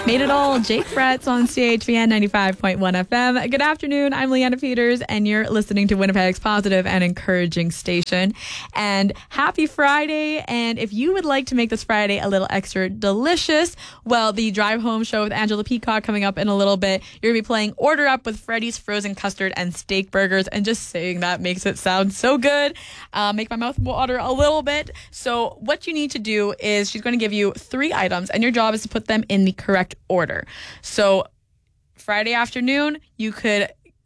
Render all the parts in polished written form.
Made it all. Jake Fretz on CHVN 95.1 FM. Good afternoon. I'm Leanna Peters, and you're listening to Winnipeg's positive and encouraging station. And happy Friday. And if you would like to make this Friday a little extra delicious, well, the Drive Home show with Angela Peacock coming up in a little bit. You're going to be playing Order Up with Freddy's Frozen Custard and Steak Burgers. And just saying that makes it sound so good. Make my mouth water a little bit. So what you need to do is she's going to give you 3 items, and your job is to put them in the correct order. So Friday afternoon, you can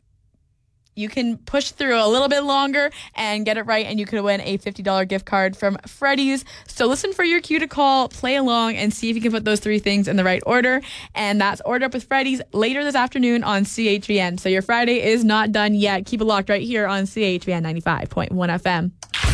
push through a little bit longer and get it right, and you could win a $50 gift card from Freddy's. So listen for your cue to call, play along, and see if you can put those 3 things in the right order. And that's Order Up with Freddy's later this afternoon on CHVN. So your Friday is not done yet. Keep it locked right here on CHVN 95.1 FM.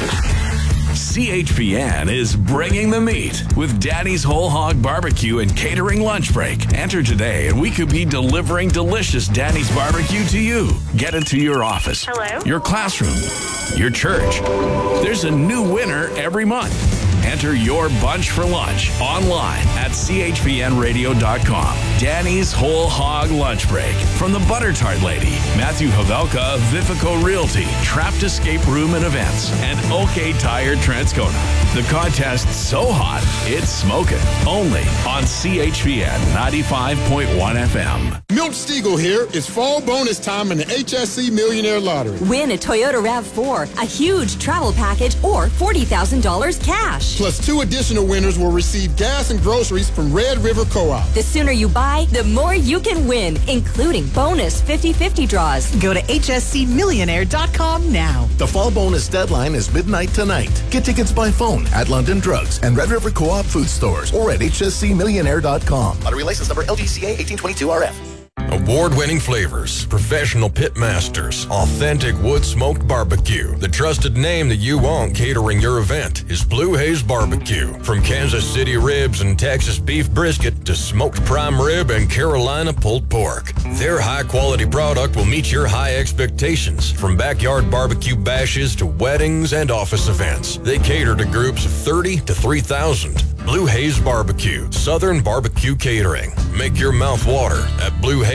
CHVN is bringing the meat with Danny's Whole Hog Barbecue and Catering Lunch Break. Enter today and we could be delivering delicious Danny's Barbecue to you. Get it to your office, your classroom, your church. There's a new winner every month. Enter your bunch for lunch online at chvnradio.com. Danny's Whole Hog Lunch Break from the Butter Tart Lady, Matthew Havelka of Vifico Realty, Trapped Escape Room and Events, and OK Tire Transcona. The contest's so hot, it's smoking. Only on CHVN 95.1 FM. Milt Stiegel here. It's fall bonus time in the HSC Millionaire Lottery. Win a Toyota RAV4, a huge travel package, or $40,000 cash. Plus 2 additional winners will receive gas and groceries from Red River Co-op. The sooner you buy, the more you can win, including bonus 50/50 draws. Go to hscmillionaire.com now. The fall bonus deadline is midnight tonight. Get tickets by phone at London Drugs and Red River Co-op food stores or at hscmillionaire.com. Lottery license number LGCA 1822RF. Award-winning flavors, professional pit masters, authentic wood-smoked barbecue. The trusted name that you want catering your event is Blue Haze Barbecue. From Kansas City ribs and Texas beef brisket to smoked prime rib and Carolina pulled pork. Their high-quality product will meet your high expectations. From backyard barbecue bashes to weddings and office events, they cater to groups of 30 to 3,000. Blue Haze Barbecue, Southern Barbecue Catering. Make your mouth water at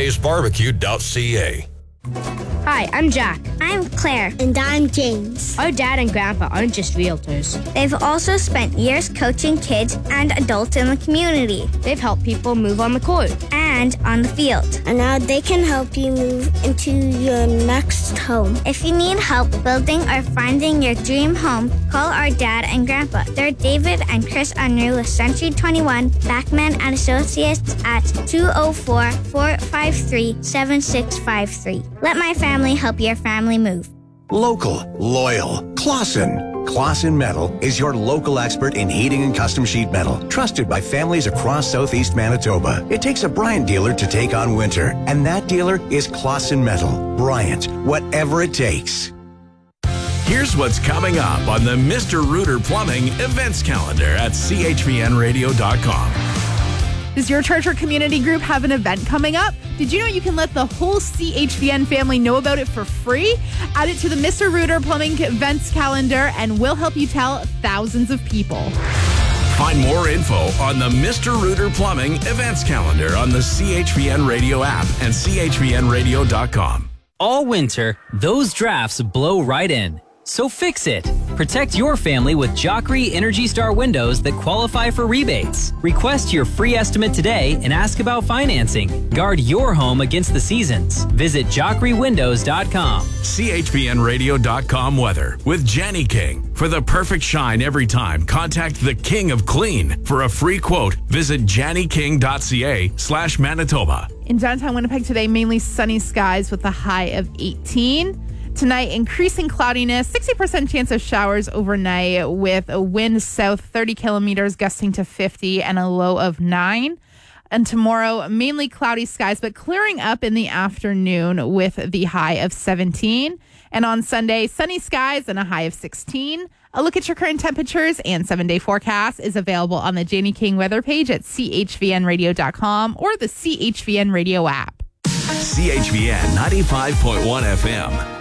bluehazebarbecue.ca. Hi, I'm Jack. I'm Claire. And I'm James. Our dad and grandpa aren't just realtors. They've also spent years coaching kids and adults in the community. They've helped people move on the court. And on the field. And now they can help you move into your next home. If you need help building or finding your dream home, call our dad and grandpa. They're David and Chris Unruh with Century 21, Backman and Associates at 204-453-7653. Let my family help your family move. Local, loyal, Clausen. Clausen Metal is your local expert in heating and custom sheet metal, trusted by families across southeast Manitoba. It takes a Bryant dealer to take on winter, and that dealer is Clausen Metal. Bryant, whatever it takes. Here's what's coming up on the Mr. Rooter Plumbing events calendar at chvnradio.com. Does your church or community group have an event coming up? Did you know you can let the whole CHVN family know about it for free? Add it to the Mr. Rooter Plumbing events calendar and we'll help you tell thousands of people. Find more info on the Mr. Rooter Plumbing events calendar on the CHVN Radio app and chvnradio.com. All winter, those drafts blow right in. So fix it. Protect your family with Joffrey Energy Star windows that qualify for rebates. Request your free estimate today and ask about financing. Guard your home against the seasons. Visit JoffreyWindows.com. CHVNradio.com weather with Jenny King. For the perfect shine every time, contact the King of Clean. For a free quote, visit jennyking.ca/Manitoba. In downtown Winnipeg today, mainly sunny skies with a high of 18. Tonight, increasing cloudiness, 60% chance of showers overnight with a wind south 30 kilometers gusting to 50 and a low of 9. And tomorrow, mainly cloudy skies, but clearing up in the afternoon with the high of 17. And on Sunday, sunny skies and a high of 16. A look at your current temperatures and 7-day forecast is available on the Janie King weather page at chvnradio.com or the CHVN Radio app. CHVN 95.1 FM.